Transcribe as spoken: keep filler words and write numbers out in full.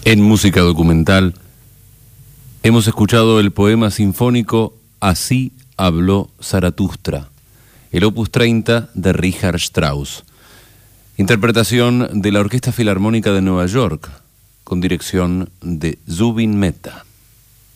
En música documental hemos escuchado el poema sinfónico Así habló Zaratustra, el opus treinta de Richard Strauss, interpretación de la Orquesta Filarmónica de Nueva York, con dirección de Zubin Mehta.